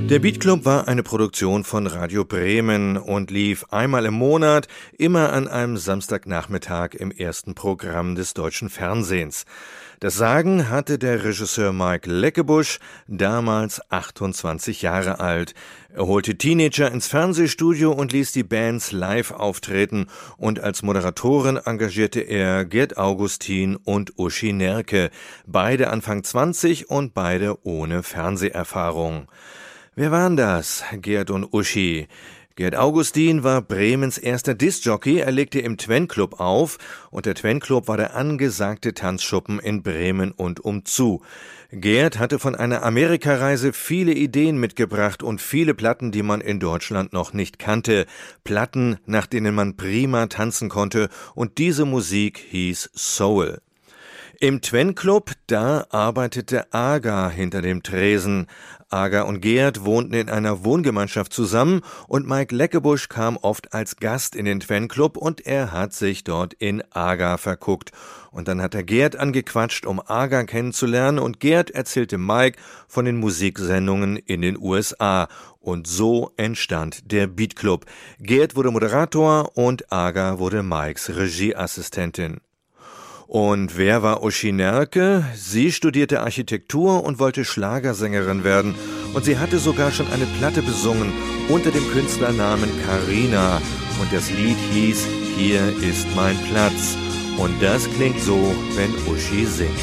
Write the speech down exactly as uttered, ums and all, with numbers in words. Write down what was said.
Der Beatclub war eine Produktion von Radio Bremen und lief einmal im Monat, immer an einem Samstagnachmittag im ersten Programm des deutschen Fernsehens. Das Sagen hatte der Regisseur Mike Leckebusch, damals achtundzwanzig Jahre alt. Er holte Teenager ins Fernsehstudio und ließ die Bands live auftreten, und als Moderatoren engagierte er Gerd Augustin und Uschi Nerke, beide Anfang zwanzig und beide ohne Fernseherfahrung. Wer waren das, Gerd und Uschi? Gerd Augustin war Bremens erster Diskjockey, er legte im Twen-Club auf, und der Twen-Club war der angesagte Tanzschuppen in Bremen und umzu. Gerd hatte von einer Amerikareise viele Ideen mitgebracht und viele Platten, die man in Deutschland noch nicht kannte. Platten, nach denen man prima tanzen konnte, und diese Musik hieß Soul. Im Twen-Club, da arbeitete Aga hinter dem Tresen. Aga und Gerd wohnten in einer Wohngemeinschaft zusammen, und Mike Leckebusch kam oft als Gast in den Twen-Club, und er hat sich dort in Aga verguckt. Und dann hat er Gerd angequatscht, um Aga kennenzulernen, und Gerd erzählte Mike von den Musiksendungen in den U S A. Und so entstand der Beatclub. Gerd wurde Moderator und Aga wurde Mikes Regieassistentin. Und wer war Uschi Nerke? Sie studierte Architektur und wollte Schlagersängerin werden. Und sie hatte sogar schon eine Platte besungen unter dem Künstlernamen Carina. Und das Lied hieß Hier ist mein Platz. Und das klingt so, wenn Uschi singt.